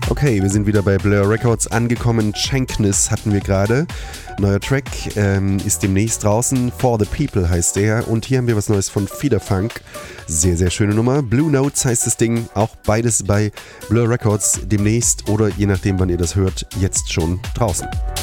Okay, wir sind wieder bei Blur Records angekommen. Shankness hatten wir gerade. Neuer Track ist demnächst draußen. For the People heißt der. Und hier haben wir was Neues von Feederfunk. Sehr, sehr schöne Nummer. Blue Notes heißt das Ding. Auch beides bei Blur Records demnächst oder je nachdem, wann ihr das hört, jetzt schon draußen.